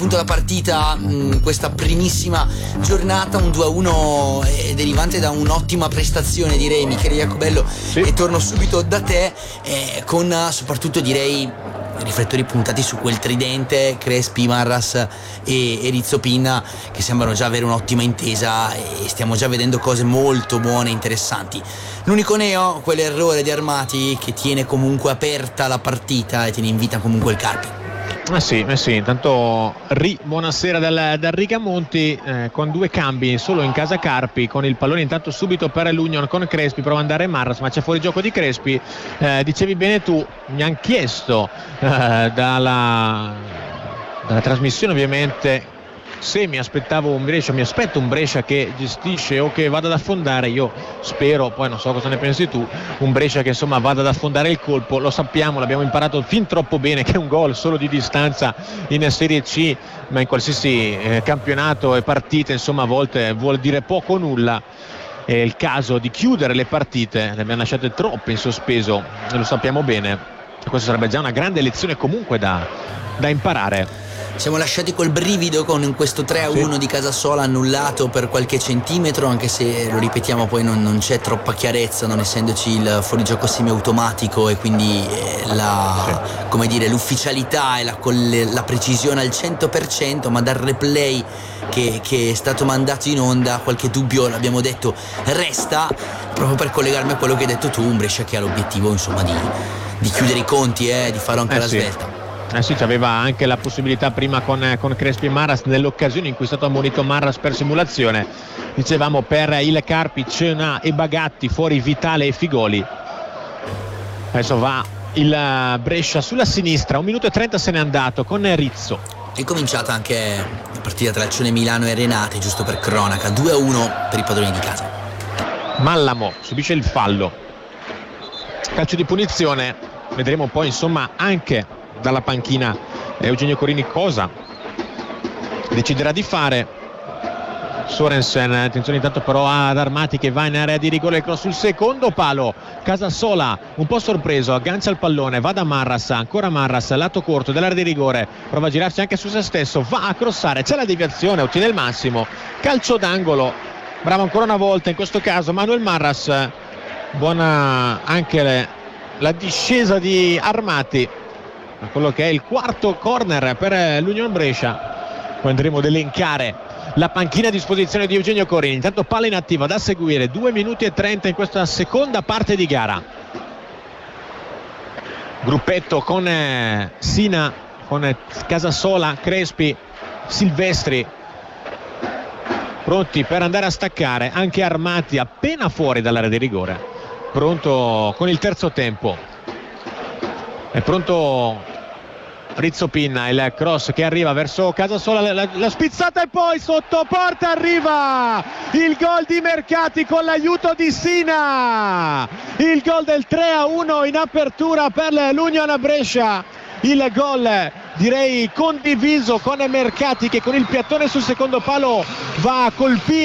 Appunto la partita, questa primissima giornata, un 2-1 derivante da un'ottima prestazione, direi, Michele Jacobello. Sì. E torno subito da te con soprattutto, direi, riflettori puntati su quel tridente Crespi, Marras e Rizzo Pinna, che sembrano già avere un'ottima intesa e stiamo già vedendo cose molto buone e interessanti. L'unico neo, quell'errore di Armati che tiene comunque aperta la partita e tiene in vita comunque il Carpi. Sì, intanto buonasera dal Rigamonti, con due cambi solo in casa Carpi, con il pallone intanto subito per l'Union con Crespi, prova ad andare Marras ma c'è fuori gioco di Crespi. Dicevi bene tu, mi hanno chiesto dalla trasmissione ovviamente se mi aspetto un Brescia che gestisce o che vada ad affondare. Io spero, poi non so cosa ne pensi tu, un Brescia che insomma vada ad affondare il colpo. Lo sappiamo, l'abbiamo imparato fin troppo bene che un gol solo di distanza in Serie C, ma in qualsiasi campionato e partita insomma a volte vuol dire poco o nulla. È il caso di chiudere le partite, le abbiamo lasciate troppe in sospeso e lo sappiamo bene. Questa sarebbe già una grande lezione comunque da imparare. Siamo lasciati col brivido con questo 3-1 di Casasola annullato per qualche centimetro, anche se lo ripetiamo poi non c'è troppa chiarezza, non essendoci il fuorigioco semiautomatico e quindi l'ufficialità e la precisione al 100%, ma dal replay che è stato mandato in onda qualche dubbio, l'abbiamo detto, resta, proprio per collegarmi a quello che hai detto tu, un Brescia che ha l'obiettivo insomma di chiudere i conti, di farlo anche alla svelta. Sì, c'aveva anche la possibilità prima con Crespi e Marras nell'occasione in cui è stato ammonito Marras per simulazione. Dicevamo per il Carpi, Cena e Bagatti, fuori Vitale e Figoli. Adesso va il Brescia sulla sinistra, 1 minuto e 30 se n'è andato con Rizzo. Ricominciata anche la partita tra Azione Milano e Renate, giusto per cronaca, 2-1 per i padroni di casa. Mallamo subisce il fallo, calcio di punizione, vedremo poi insomma anche dalla panchina Eugenio Corini cosa deciderà di fare. Sorensen, attenzione intanto però ad Armati che va in area di rigore, il cross sul secondo palo, Casasola un po' sorpreso, aggancia il pallone, va da Marras, ancora Marras, lato corto dell'area di rigore, prova a girarsi anche su se stesso, va a crossare, c'è la deviazione, ottiene il massimo, calcio d'angolo, bravo ancora una volta in questo caso Manuel Marras. Buona anche la discesa di Armati, quello che è il quarto corner per l'Union Brescia. Poi andremo ad elencare la panchina a disposizione di Eugenio Corini. Intanto palla inattiva da seguire, 2 minuti e 30 in questa seconda parte di gara. Gruppetto con Sina, con Casasola, Crespi, Silvestri pronti per andare a staccare, anche Armati appena fuori dall'area di rigore, pronto con il terzo tempo. È pronto Rizzo Pinna, il cross che arriva verso Casasola, la spizzata e poi sotto porta arriva il gol di Mercati con l'aiuto di Sina, il gol del 3-1 in apertura per l'Union Brescia, il gol direi condiviso con Mercati che con il piattone sul secondo palo va a colpire